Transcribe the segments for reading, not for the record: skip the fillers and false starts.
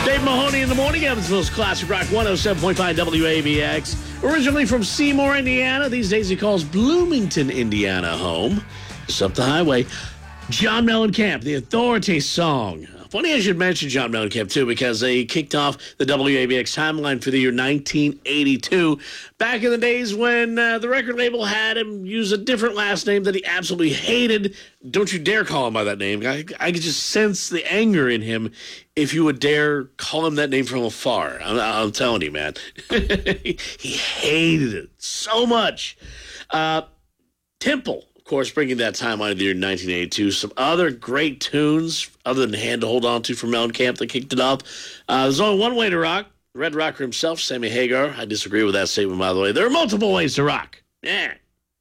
Dave Mahoney in the morning, Evansville's Classic Rock 107.5 WABX. Originally from Seymour, Indiana. These days he calls Bloomington, Indiana home. Just up the highway. John Mellencamp, The Authority song. Funny I should mention John Mellencamp, too, because they kicked off the WABX timeline for the year 1982. Back in the days when the record label had him use a different last name that he absolutely hated. Don't you dare call him by that name. I could just sense the anger in him if you would dare call him that name from afar. I'm telling you, man. He hated it so much. Temple. Of course, bringing that timeline of the year 1982. Some other great tunes, other than Hand to Hold On To from Mellencamp that kicked it off. There's only one way to rock. Red Rocker himself, Sammy Hagar. I disagree with that statement, by the way. There are multiple ways to rock. Yeah.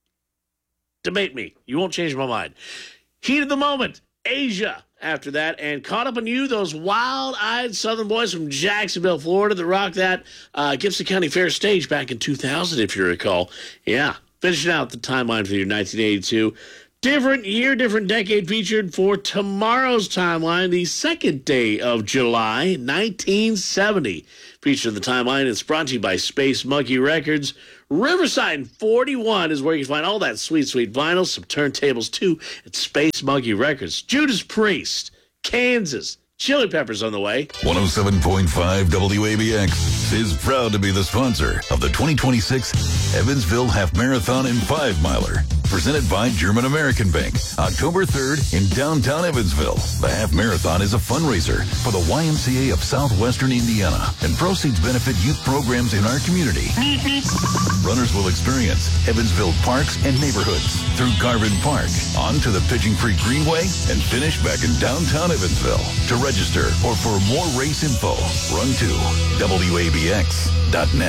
Debate me. You won't change my mind. Heat of the Moment, Asia after that. And Caught Up on You, those wild-eyed Southern boys from Jacksonville, Florida that rocked that Gibson County Fair stage back in 2000, if you recall. Yeah. Finishing out the timeline for the year 1982. Different year, different decade featured for tomorrow's timeline, the second day of July, 1970. Featured in the timeline. It's brought to you by Space Monkey Records. Riverside 41 is where you can find all that sweet, sweet vinyl. Some turntables, too, at Space Monkey Records. Judas Priest, Kansas. Chili Peppers on the way. 107.5 WABX is proud to be the sponsor of the 2026 Evansville Half Marathon and 5-Miler. Presented by German American Bank, October 3rd in downtown Evansville. The Half Marathon is a fundraiser for the YMCA of Southwestern Indiana, and proceeds benefit youth programs in our community. Runners will experience Evansville parks and neighborhoods through Garvin Park, onto the Pigeon Creek Greenway, and finish back in downtown Evansville. To register or for more race info, run to WABX.net.